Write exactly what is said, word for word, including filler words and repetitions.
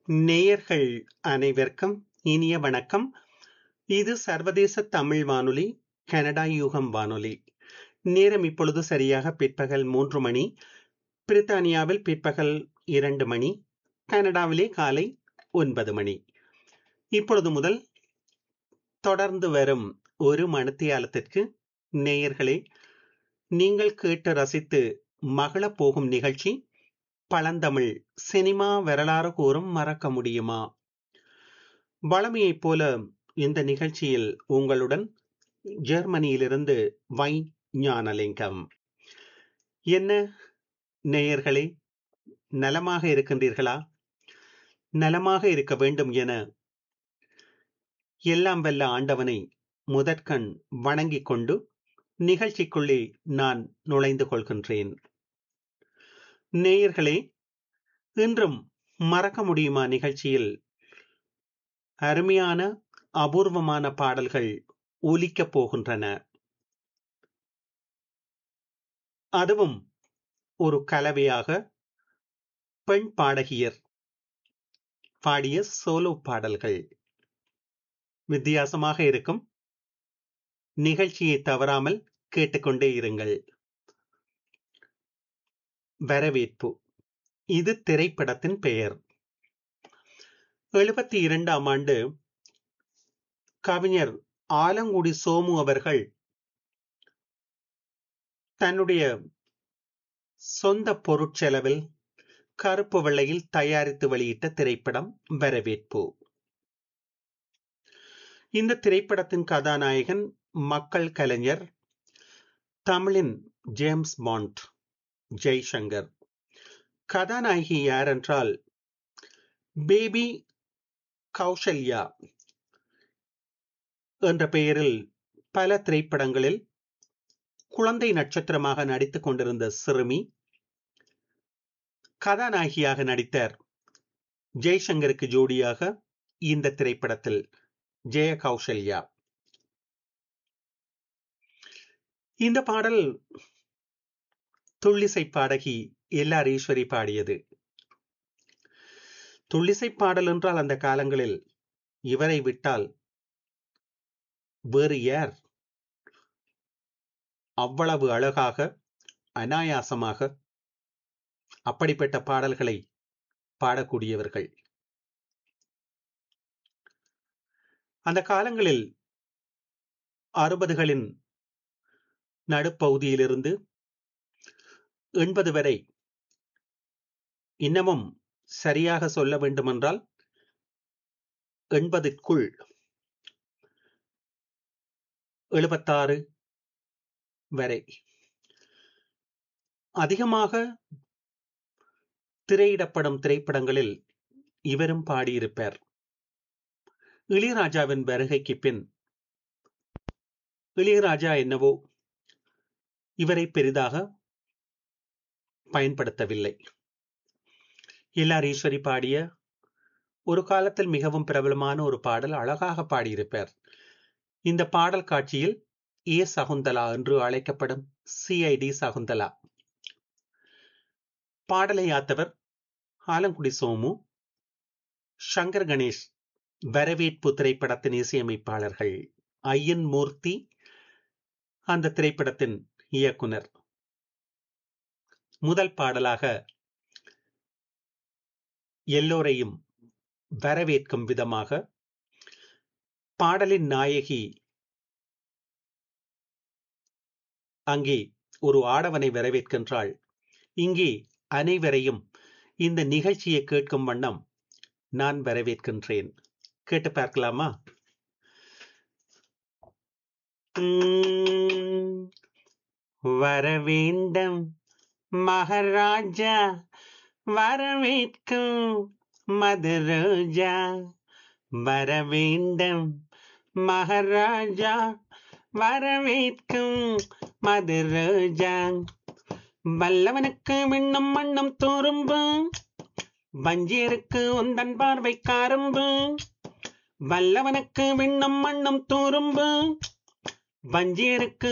நேயர்கள் அனைவருக்கும் இனிய வணக்கம். இது சர்வதேச தமிழ் வானொலி, கனடா யூகம் வானொலி. நேரம் இப்பொழுது சரியாக பிற்பகல் மூன்று மணி. பிரித்தானியாவில் பிற்பகல் இரண்டு மணி, கனடாவிலே காலை ஒன்பது மணி. இப்பொழுது முதல் தொடர்ந்து வரும் ஒரு மணித்தியாலத்திற்கு நேயர்களே, நீங்கள் கேட்டு ரசித்து மகிழப் போகும் நிகழ்ச்சி பழந்தமிழ் சினிமா வரலாறு கூறும் மறக்க முடியுமா. வளமையைப் போல இந்த நிகழ்ச்சியில் உங்களுடன் ஜெர்மனியிலிருந்து வை ஞானலிங்கம். என்ன நேயர்களே, நலமாக இருக்கின்றீர்களா? நலமாக இருக்க வேண்டும் என எல்லாம் வல்ல ஆண்டவனை முதற்கண் வணங்கிக் கொண்டு நிகழ்ச்சிக்குள்ளே நான் நுழைந்து கொள்கின்றேன். நேயர்களே, இன்றும் மறக்க முடியுமா நிகழ்ச்சியில் அருமையான அபூர்வமான பாடல்கள் ஒலிக்கப் போகின்றன. அதுவும் ஒரு கலவையாக பெண் பாடகியர் பாடிய சோலோ பாடல்கள் வித்தியாசமாக இருக்கும். நிகழ்ச்சியை தவறாமல் கேட்டுக்கொண்டே இருங்கள். வரவேற்பு. இது திரைப்படத்தின் பெயர். எழுபத்தி இரண்டாம் ஆண்டு கவிஞர் ஆலங்குடி சோமு அவர்கள் தன்னுடைய சொந்த பொருட்செலவில் கருப்பு வெள்ளையில் தயாரித்து வெளியிட்ட திரைப்படம் வரவேற்பு. இந்த திரைப்படத்தின் கதாநாயகன் மக்கள் கலைஞர், தமிழின் ஜேம்ஸ் பாண்ட், ஜெய்சங்கர். கதாநாயகி யார் என்றால் பேபி கௌசல்யா என்ற பெயரில் பல திரைப்படங்களில் குழந்தை நட்சத்திரமாக நடித்துக் கொண்டிருந்த சிறுமி கதாநாயகியாக நடித்தார். ஜெய்சங்கருக்கு ஜோடியாக இந்த திரைப்படத்தில் ஜெய கௌசல்யா. இந்த பாடல் துள்ளிசை பாடகி எல்ஆர் ஈஸ்வரி பாடியது. துள்ளிசை பாடல் என்றால் அந்த காலங்களில் இவரை விட்டால் வேறு யார்? அவ்வளவு அழகாக, அனாயாசமாக அப்படிப்பட்ட பாடல்களை பாடக்கூடியவர்கள். அந்த காலங்களில் அறுபதுகளின் நடுப்பகுதியிலிருந்து எண்பது வரை, இன்னமும் சரியாக சொல்ல வேண்டுமென்றால் எண்பதுக்குள், எழுபத்தாறு வரை அதிகமாக திரையிடப்படும் திரைப்படங்களில் இவரும் பாடியிருப்பார். இளையராஜாவின் வருகைக்கு பின் இளையராஜா என்னவோ இவரை பெரிதாக பயன்படுத்தவில்லை. எல்ஆர் ஈஸ்வரி பாடிய ஒரு காலத்தில் மிகவும் பிரபலமான ஒரு பாடல் அழகாக பாடியிருப்பார். இந்த பாடல் காட்சியில் ஏ சகுந்தலா என்று அழைக்கப்படும் சிஐடி சகுந்தலா. பாடலை யாத்தவர் ஆலங்குடி சோமு, சங்கர் கணேஷ். வரவேற்பு திரைப்படத்தின் இசையமைப்பாளர்கள் ஐயன் மூர்த்தி, அந்த திரைப்படத்தின் இயக்குனர். முதல் பாடலாக எல்லோரையும் வரவேற்கும் விதமாக பாடலின் நாயகி அங்கே ஒரு ஆடவனை வரவேற்கின்றாள். இங்கே அனைவரையும் இந்த நிகழ்ச்சியை கேட்கும் வண்ணம் நான் வரவேற்கின்றேன். கேட்டு பார்க்கலாமா? வரவேண்டும் மகாராஜா, வரவேற்கும் மதுரோஜா. வரவேண்டும் மகாராஜா, வரவேற்கும் மதுரோஜா. வல்லவனுக்கு விண்ணும் மண்ணும் தோறும்பு, வஞ்சியருக்கு உந்தன் பார்வை காரும்பு. வல்லவனுக்கு விண்ணும் மண்ணும் தோறும்பு, வஞ்சியருக்கு